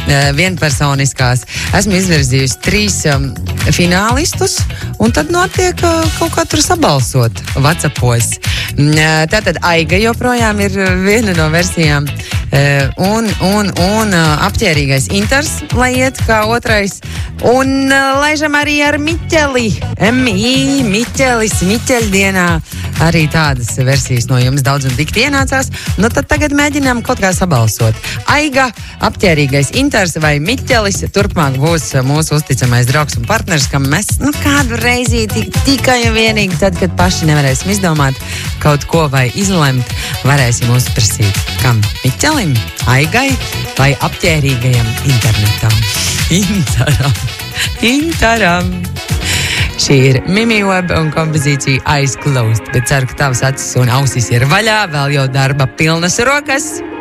vienpersoniskās. Esmu izvirzījusi 3 finālistus, un tad notiek kaut kā tur sabalsot WhatsAppos. Tātad Aiga joprojām ir viena no versijām, un apķērīgais Inters, lai iet kā otrais, un laižam arī ar Miķeli, Miķeļdienā. Arī tādas versijas no jums daudz un dikti ienācās. Nu tad tagad mēģinām kaut kā sabalsot. Aiga, apķērīgais Inters vai Miķelis turpmāk būs mūsu uzticamais draugs un partners, kam mēs kādu reizīti tikai un vienīgi tad, kad paši nevarēsim izdomāt kaut ko vai izlemt, varēsim uzprasīt. Kam? Miķelim, Aigai vai apķērīgajam Interam. Šī ir Mimi Webb un kompozīcija Eyes Closed, bet ceru, ka tavas acis un ausis ir vaļā, vēl jau darba pilnas rokas.